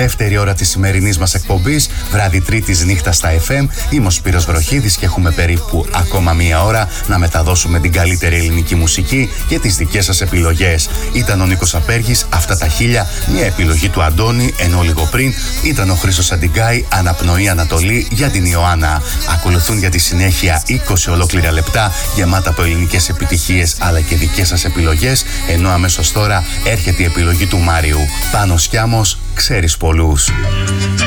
δεύτερη ώρα της σημερινής μας εκπομπής, βράδυ Τρίτης νύχτα στα FM. Είμαι ο Σπύρος Βροχίδης και έχουμε περίπου ακόμα μία ώρα να μεταδώσουμε την καλύτερη ελληνική μουσική και τις δικές σας επιλογές. Ήταν ο Νίκος Απέργης, Αυτά τα χίλια, μια επιλογή του Αντώνη, ενώ λίγο πριν ήταν ο Χρήστος Αντιγκάη, Αναπνοή Ανατολή για την Ιωάννα. Ακολουθούν για τη συνέχεια 20 ολόκληρα λεπτά γεμάτα από ελληνικές επιτυχίες αλλά και δικές σας επιλογές, ενώ αμέσως τώρα έρχεται η επιλογή του Μάριου. Πάνος Κιάμος, ξέρεις πολλούς.